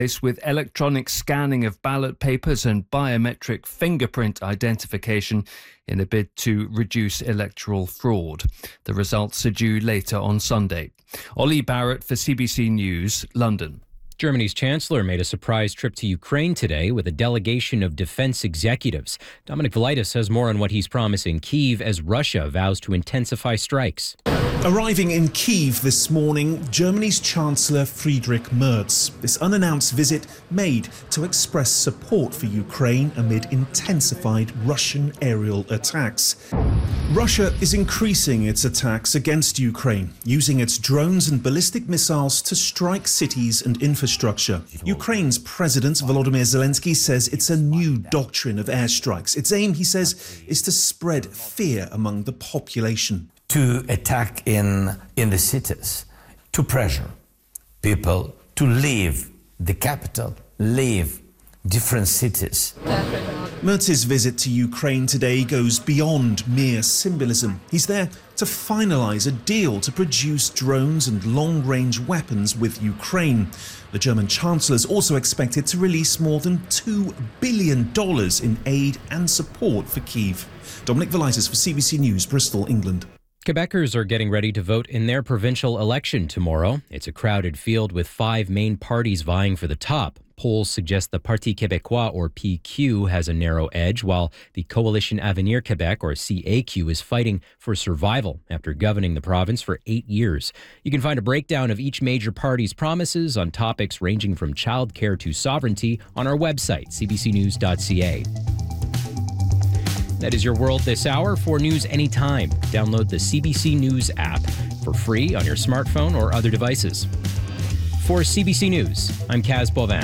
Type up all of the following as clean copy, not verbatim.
with electronic scanning of ballot papers and biometric fingerprint identification in a bid to reduce electoral fraud. The results are due later on Sunday. Ollie Barrett for CBC News, London. Germany's chancellor made a surprise trip to Ukraine today with a delegation of defense executives. Dominic Velitis has more on what he's promising Kyiv as Russia vows to intensify strikes. Arriving in Kyiv this morning, Germany's Chancellor Friedrich Merz. This unannounced visit made to express support for Ukraine amid intensified Russian aerial attacks. Russia is increasing its attacks against Ukraine, using its drones and ballistic missiles to strike cities and infrastructure. Ukraine's President Volodymyr Zelensky says it's a new doctrine of airstrikes. Its aim, he says, is to spread fear among the population. To attack in the cities, to pressure people to leave the capital, leave different cities. Merz's visit to Ukraine today goes beyond mere symbolism. He's there to finalise a deal to produce drones and long-range weapons with Ukraine. The German Chancellor is also expected to release more than $2 billion in aid and support for Kyiv. Dominic Velitis for CBC News, Bristol, England. Quebecers are getting ready to vote in their provincial election tomorrow. It's a crowded field with 5 main parties vying for the top. Polls suggest the Parti Québécois, or PQ, has a narrow edge, while the Coalition Avenir Québec, or CAQ, is fighting for survival after governing the province for 8 years. You can find a breakdown of each major party's promises on topics ranging from childcare to sovereignty on our website, cbcnews.ca. That is your world this hour. For news anytime, download the CBC News app for free on your smartphone or other devices. For CBC News, I'm Kaz Bovin.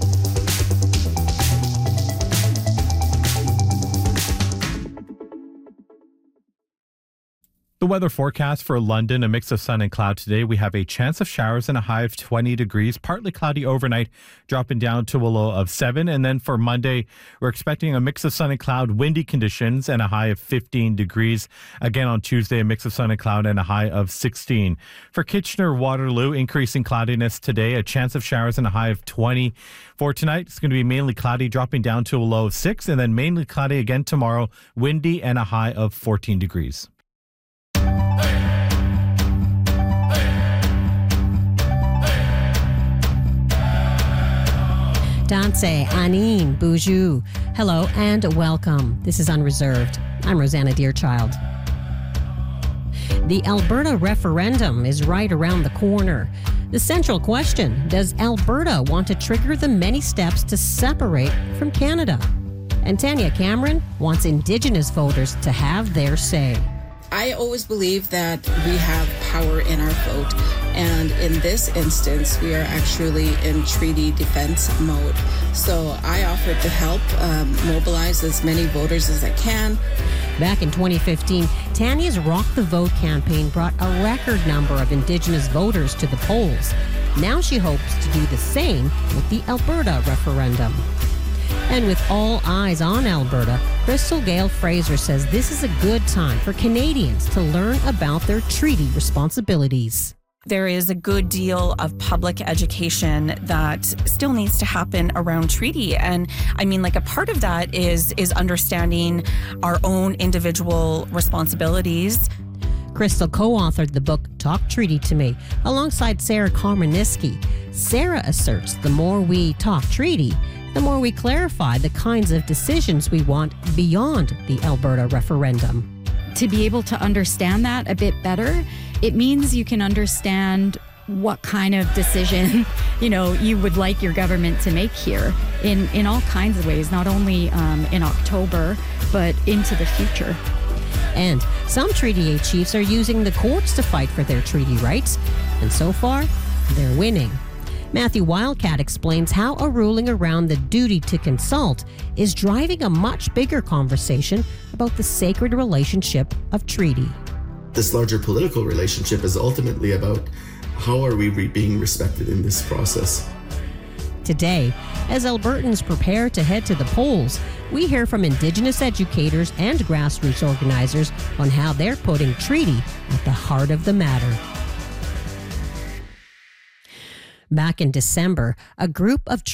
The weather forecast for London, a mix of sun and cloud today. We have a chance of showers and a high of 20 degrees, partly cloudy overnight, dropping down to a low of 7. And then for Monday, we're expecting a mix of sun and cloud, windy conditions, and a high of 15 degrees. Again on Tuesday, a mix of sun and cloud and a high of 16. For Kitchener-Waterloo, increasing cloudiness today, a chance of showers and a high of 20. For tonight, it's going to be mainly cloudy, dropping down to a low of 6, and then mainly cloudy again tomorrow, windy and a high of 14 degrees. Danse, Anine, Boujou. Hello and welcome. This is Unreserved. I'm Rosanna Deerchild. The Alberta referendum is right around the corner. The central question, does Alberta want to trigger the many steps to separate from Canada? And Tanya Cameron wants Indigenous voters to have their say. I always believe that we have power in our vote, and in this instance, we are actually in treaty defense mode. So I offered to help mobilize as many voters as I can. Back in 2015, Tanya's Rock the Vote campaign brought a record number of Indigenous voters to the polls. Now she hopes to do the same with the Alberta referendum. And with all eyes on Alberta, Crystal Gale Fraser says this is a good time for Canadians to learn about their treaty responsibilities. There is a good deal of public education that still needs to happen around treaty. And I mean, like, a part of that is understanding our own individual responsibilities. Crystal co-authored the book Talk Treaty to Me alongside Sarah Karmaniski. Sarah asserts the more we talk treaty, the more we clarify the kinds of decisions we want beyond the Alberta referendum. To be able to understand that a bit better, it means you can understand what kind of decision, you would like your government to make here in all kinds of ways, not only in October, but into the future. And some Treaty 8 chiefs are using the courts to fight for their treaty rights, and so far, they're winning. Matthew Wildcat explains how a ruling around the duty to consult is driving a much bigger conversation about the sacred relationship of treaty. This larger political relationship is ultimately about how are we being respected in this process. Today, as Albertans prepare to head to the polls, we hear from Indigenous educators and grassroots organizers on how they're putting treaty at the heart of the matter. Back in December, a group of